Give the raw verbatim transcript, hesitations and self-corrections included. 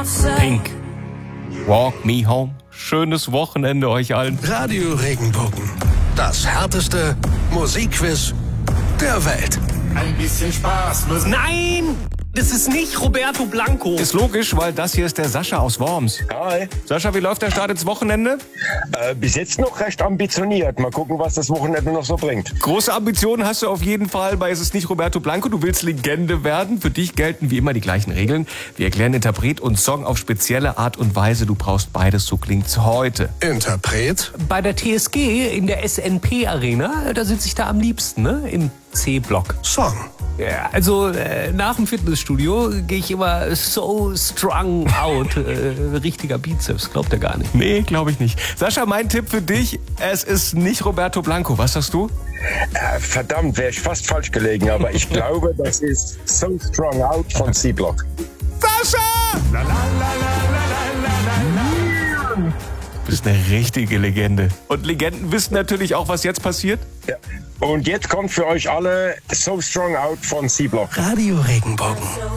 Pink. Walk me home. Schönes Wochenende euch allen. Radio Regenbogen. Das härteste Musikquiz der Welt. Ein bisschen Spaß muss... Nein! Das ist nicht Roberto Blanco. Ist logisch, weil das hier ist der Sascha aus Worms. Hi. Sascha, wie läuft der Start ins Wochenende? Äh, bis jetzt noch recht ambitioniert. Mal gucken, was das Wochenende noch so bringt. Große Ambitionen hast du auf jeden Fall, weil es ist nicht Roberto Blanco. Du willst Legende werden. Für dich gelten wie immer die gleichen Regeln. Wir erklären Interpret und Song auf spezielle Art und Weise. Du brauchst beides, so klingt's heute. Interpret? Bei der T S G in der S N P Arena, da sitze ich da am liebsten, ne? Im C-Block. Song. Ja, also äh, nach dem Fitnessstudio gehe ich immer so strung out. Äh, richtiger Bizeps, glaubt ihr gar nicht. Nee, glaube ich nicht. Sascha, mein Tipp für dich, es ist nicht Roberto Blanco. Was sagst du? Äh, verdammt, wäre ich fast falsch gelegen, aber ich glaube, das ist So Strong Out von C-Block. Sascha! La, la, la, la, la, la, la, la. Du bist eine richtige Legende. Und Legenden wissen natürlich auch, was jetzt passiert. Ja. Und jetzt kommt für euch alle So Strong Out von C-Block. Radio Regenbogen.